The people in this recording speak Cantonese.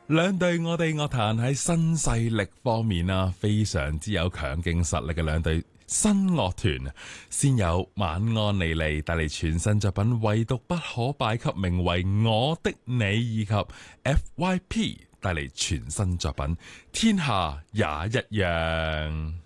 兩隊我哋樂壇喺新勢力方面啊，非常之有強勁實力嘅兩隊新樂團，先有晚安莉莉帶嚟全新作品《唯獨不可敗給》，名為《我的你》，以及 FYP 帶嚟全新作品《天下也一樣》。